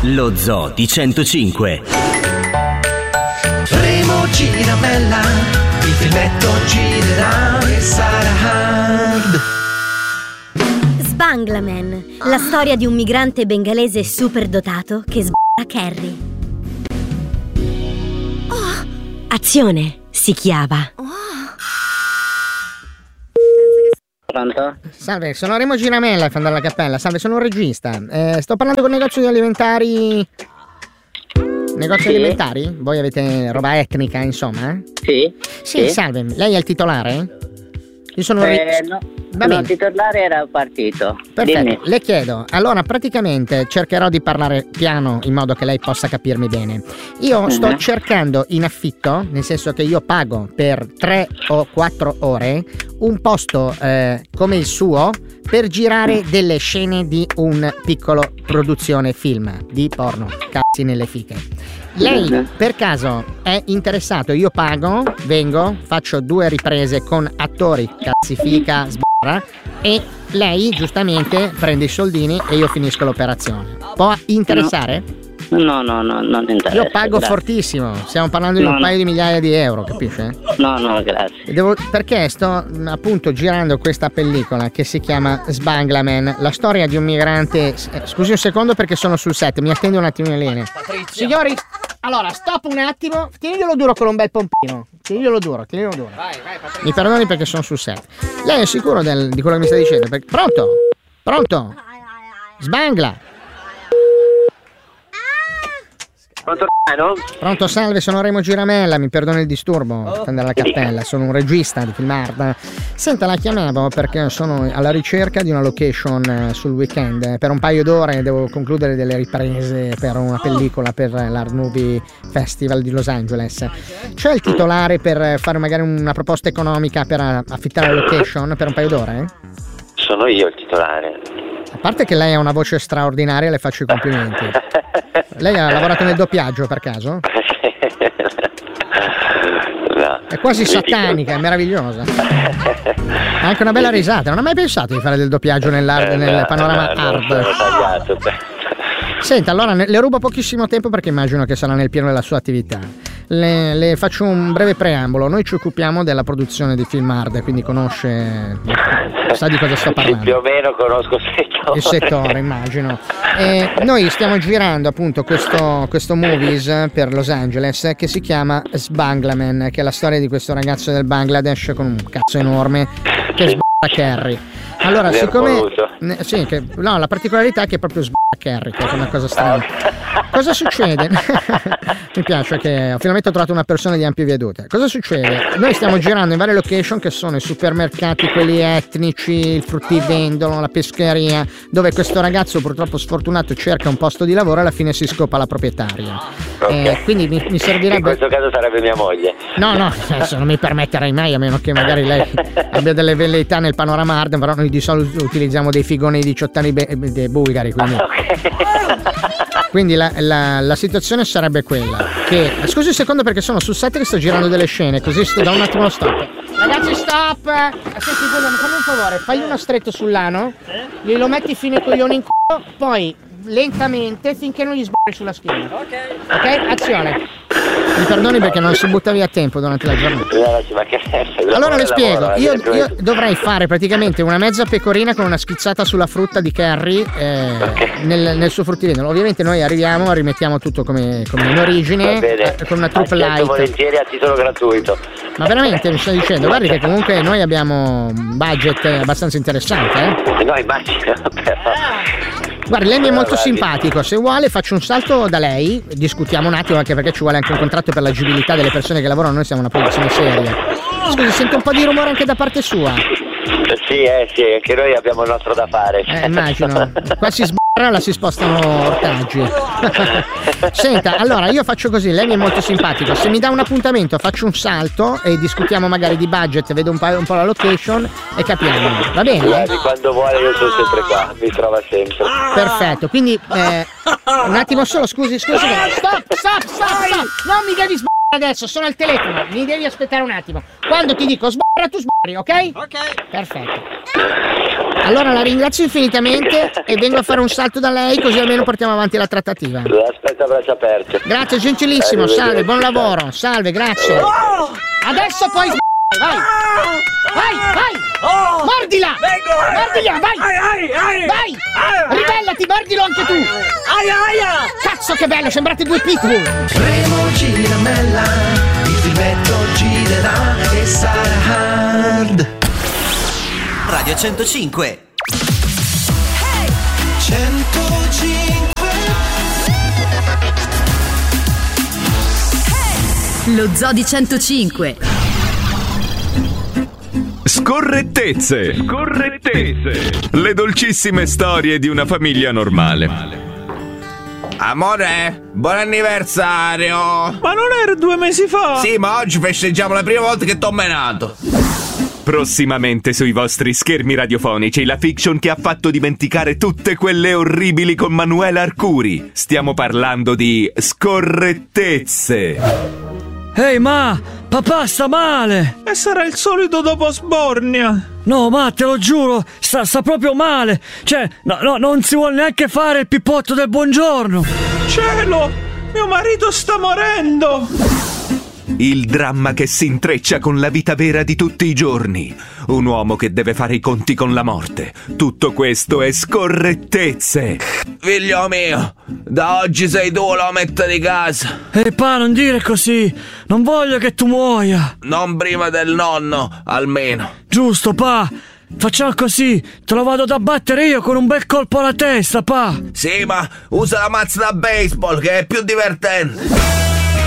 Lo Zoo di 105. Remo Giramella, il filmetto girerà e sarà hard. Sbanglaman, la storia di un migrante bengalese superdotato che sbaglia Carrie. Azione, si chiava. Pronto? Salve, sono Remo Giramella, fan della Cappella. Salve, sono un regista. Sto parlando con negozio di alimentari. Negozio di alimentari? Voi avete roba etnica, insomma? Sì, salve. Lei è il titolare? Io sono un regista. No, il titolare era partito. Perfetto, Dimmi. le chiedo, allora praticamente cercherò di parlare piano in modo che lei possa capirmi bene. Io sto cercando in affitto, nel senso che io pago per 3 o 4 ore un posto come il suo per girare delle scene di un piccolo produzione film di porno, cazzi nelle fiche. Lei per caso è interessato? Io pago, vengo, faccio 2 riprese con attori, cazzi fica, sbarra, e lei giustamente prende i soldini e io finisco l'operazione. Può interessare? No, non interessa. Io pago grazie. Fortissimo, stiamo parlando di un paio di migliaia di euro, capisce? No, grazie. Perché sto appunto girando questa pellicola che si chiama Sbanglaman, la storia di un migrante. Scusi un secondo perché sono sul set, mi attendo un attimo in linea. Signori, allora stop un attimo, tieniglielo duro con un bel pompino. Tieniglielo duro. Vai, Patrizia. Mi perdoni perché sono sul set. Lei è sicuro di quello che mi sta dicendo? Pronto? Sbangla. Pronto, salve, sono Remo Giramella, mi perdoni il disturbo, dalla Cappella, sono un regista di film hard. Senta, la chiamavo perché sono alla ricerca di una location sul weekend, per un paio d'ore devo concludere delle riprese per una pellicola per l'Art Movie Festival di Los Angeles. C'è il titolare per fare magari una proposta economica per affittare la location per un paio d'ore? Sono io il titolare. A parte che lei ha una voce straordinaria, le faccio i complimenti. Lei ha lavorato nel doppiaggio per caso? No. È quasi satanica, è meravigliosa. Ha anche una bella risata. Non ha mai pensato di fare del doppiaggio nel panorama hard? Senta, allora le rubo pochissimo tempo perché immagino che sarà nel pieno della sua attività. Le faccio un breve preambolo. Noi ci occupiamo della produzione di film hard, quindi sa di cosa sto parlando. Più o meno conosco il settore, immagino. Noi stiamo girando appunto questo movies per Los Angeles che si chiama Sbanglaman, che è la storia di questo ragazzo del Bangladesh con un cazzo enorme che sbaglia Carrie. Allora, siccome la particolarità è che è proprio sbaglia Carrie, che è una cosa strana. Cosa succede? Mi piace che finalmente ho trovato una persona di ampie vedute. Cosa succede? Noi stiamo girando in varie location che sono i supermercati, quelli etnici, il fruttivendolo, la pescheria, dove questo ragazzo purtroppo sfortunato cerca un posto di lavoro e alla fine si scopa la proprietaria. Quindi mi servirebbe. In questo caso sarebbe mia moglie. No, adesso non mi permetterei mai, a meno che magari lei abbia delle velleità nel panorama hard, però noi di solito utilizziamo dei figoni 18 anni dei bulgari, quindi. Quindi la situazione sarebbe quella che. Scusi un secondo perché sono sul set che sto girando delle scene, così da un attimo stop. Ragazzi, stop! Senti, fammi un favore, fagli uno stretto sull'ano, glielo metti fino ai coglioni in culo, poi lentamente finché non gli sbagli sulla schiena. Ok? Azione. Mi perdoni perché non si butta via tempo durante la giornata. Allora le spiego, io dovrei fare praticamente una mezza pecorina con una schizzata sulla frutta di Carrie nel suo fruttivendolo. Ovviamente noi arriviamo, rimettiamo tutto come in origine, con una troupe light. Volentieri a titolo gratuito. Ma veramente mi stai dicendo? Guardi che comunque noi abbiamo un budget abbastanza interessante, No, immagino, però. Guardi, lei mi è molto simpatico, se vuole faccio un salto da lei, discutiamo un attimo anche perché ci vuole anche un contratto per l'agibilità delle persone che lavorano, noi siamo una produzione seria. Scusi, sento un po' di rumore anche da parte sua. Sì, anche noi abbiamo il nostro da fare. Immagino, qua si sbarra, si spostano ortaggi. Senta, allora io faccio così, lei mi è molto simpatico, se mi dà un appuntamento faccio un salto e discutiamo magari di budget, vedo un po' la location e capiamo, va bene? Guardi, quando vuole io sono sempre qua, mi trova sempre. Perfetto, quindi un attimo solo, scusi, stop, non mi devi sbarrare adesso, sono al telefono, mi devi aspettare un attimo, quando ti dico sbarra tu sbarra ok? Ok. Perfetto. Allora la ringrazio infinitamente e vengo a fare un salto da lei, così almeno portiamo avanti la trattativa. Aspetta, braccia aperte. Grazie, gentilissimo, salve, buon lavoro, salve, grazie. Adesso poi vai! Mordila! Mordila, vai! Vai! Ribellati, mordilo anche tu! Cazzo che bello, sembrate due pitbull! Remo Giramella, il filmetto girerà e sarà hard. Radio 105. 105. Lo Zoo di 105. Scorrettezze. Le dolcissime storie di una famiglia normale. Amore, buon anniversario! Ma non era 2 mesi fa? Sì, ma oggi festeggiamo la prima volta che t'ho menato. Prossimamente sui vostri schermi radiofonici la fiction che ha fatto dimenticare tutte quelle orribili con Manuela Arcuri. Stiamo parlando di scorrettezze. Ehi, ma papà sta male! E sarà il solito dopo sbornia. No, ma te lo giuro, sta proprio male. Cioè, no, non si vuole neanche fare il pippotto del buongiorno. Cielo, mio marito sta morendo. Il dramma che si intreccia con la vita vera di tutti i giorni. Un uomo che deve fare i conti con la morte. Tutto questo è scorrettezze. Figlio mio, da oggi sei tu l'ometto di casa. Pa, non dire così. Non voglio che tu muoia. Non prima del nonno, almeno. Giusto, pa. Facciamo così, te lo vado ad abbattere io con un bel colpo alla testa, pa. Sì, ma usa la mazza da baseball che è più divertente.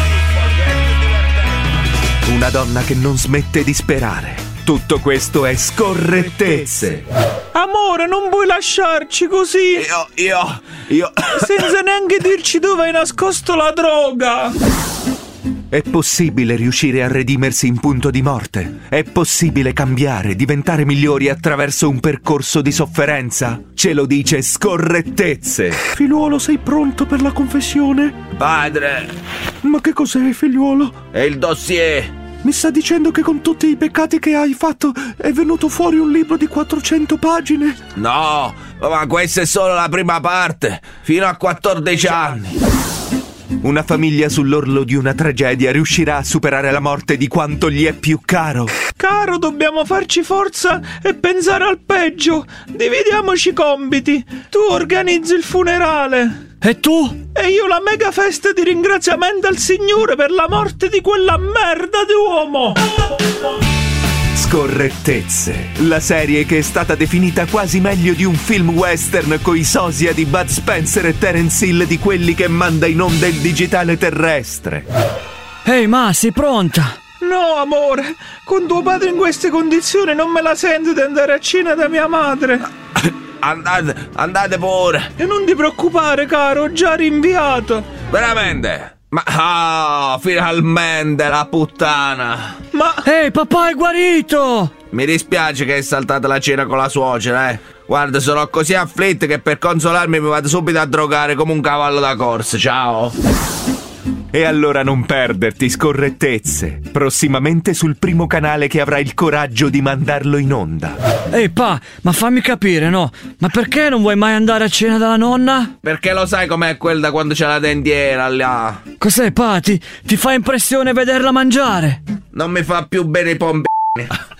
Una donna che non smette di sperare. Tutto questo è scorrettezze. Amore, non vuoi lasciarci così? Io senza neanche dirci dove hai nascosto la droga. È possibile riuscire a redimersi in punto di morte? È possibile cambiare, diventare migliori attraverso un percorso di sofferenza? Ce lo dice scorrettezze. Figliuolo, sei pronto per la confessione? Padre. Ma che cos'è, figliuolo? È il dossier. Mi sta dicendo che con tutti i peccati che hai fatto è venuto fuori un libro di 400 pagine? No, ma questa è solo la prima parte, fino a 14 anni. Una famiglia sull'orlo di una tragedia riuscirà a superare la morte di quanto gli è più caro. Caro, dobbiamo farci forza e pensare al peggio. Dividiamoci i compiti. Tu organizzi il funerale. E tu? E io la mega festa di ringraziamento al Signore per la morte di quella merda di uomo. Scorrettezze, la serie che è stata definita quasi meglio di un film western coi sosia di Bud Spencer e Terence Hill di quelli che manda in onda il digitale terrestre. Ehi, ma sei pronta? No, amore, con tuo padre in queste condizioni non me la sento di andare a cena da mia madre. Andate pure. E non ti preoccupare, caro, ho già rinviato. Veramente? Ma finalmente la puttana. Ma ehi, papà è guarito. Mi dispiace che hai saltato la cena con la suocera, Guarda, sono così afflitto che per consolarmi mi vado subito a drogare come un cavallo da corsa. Ciao. E allora non perderti scorrettezze. Prossimamente sul primo canale che avrà il coraggio di mandarlo in onda. Ehi pa, ma fammi capire, no? Ma perché non vuoi mai andare a cena dalla nonna? Perché lo sai com'è quel da quando c'è la tendiera là. Cos'è, pa? Ti fa impressione vederla mangiare? Non mi fa più bene i pompini.